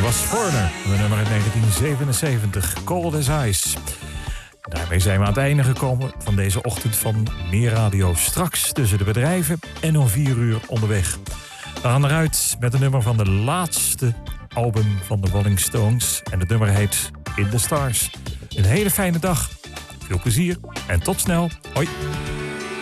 was Foreigner, de nummer in 1977, Cold as Ice. Daarmee zijn we aan het einde gekomen van deze ochtend van Meer Radio. Straks tussen de bedrijven en om 4 uur onderweg. We gaan eruit met een nummer van de laatste album van de Rolling Stones. En het nummer heet In the Stars. Een hele fijne dag. Veel plezier en tot snel. Hoi.